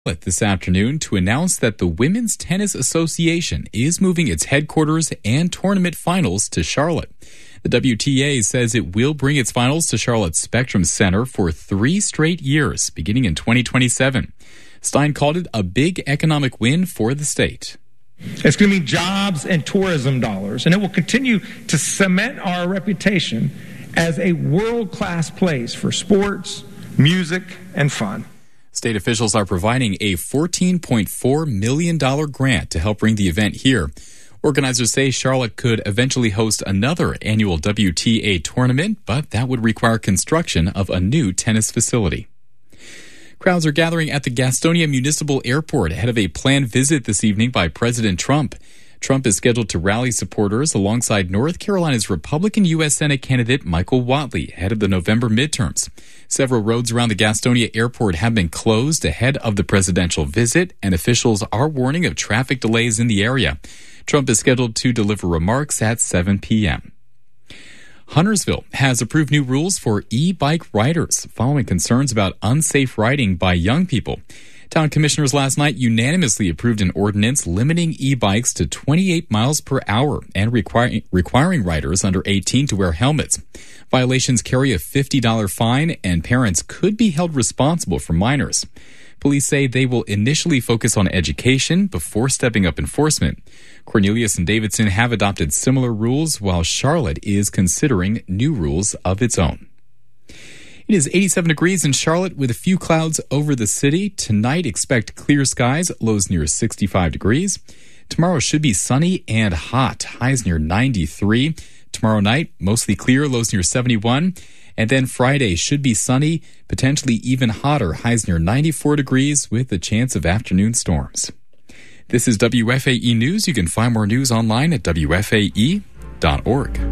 This afternoon to announce that the Women's Tennis Association is moving its headquarters and tournament finals to Charlotte. The WTA says it will bring its finals to Charlotte's Spectrum Center for 3 straight years, beginning in 2027. Stein called it a big economic win for the state. It's going to mean jobs and tourism dollars, and it will continue to cement our reputation as a world-class place for sports, music, and fun. State officials are providing a $14.4 million grant to help bring the event here. Organizers say Charlotte could eventually host another annual WTA tournament, but that would require construction of a new tennis facility. Crowds are gathering at the Gastonia Municipal Airport ahead of a planned visit this evening by President Trump. Trump is scheduled to rally supporters alongside North Carolina's Republican U.S. Senate candidate Michael Whatley ahead of the November midterms. Several roads around the Gastonia Airport have been closed ahead of the presidential visit, and officials are warning of traffic delays in the area. Trump is scheduled to deliver remarks at 7 p.m. Huntersville has approved new rules for e-bike riders following concerns about unsafe riding by young people. Town commissioners last night unanimously approved an ordinance limiting e-bikes to 28 miles per hour and requiring riders under 18 to wear helmets. Violations carry a $50 fine, and parents could be held responsible for minors. Police say they will initially focus on education before stepping up enforcement. Cornelius and Davidson have adopted similar rules, while Charlotte is considering new rules of its own. It is 87 degrees in Charlotte with a few clouds over the city. Tonight, expect clear skies, lows near 65 degrees. Tomorrow should be sunny and hot, highs near 93. Tomorrow night, mostly clear, lows near 71. And then Friday should be sunny, potentially even hotter, highs near 94 degrees with a chance of afternoon storms. This is WFAE News. You can find more news online at WFAE.org.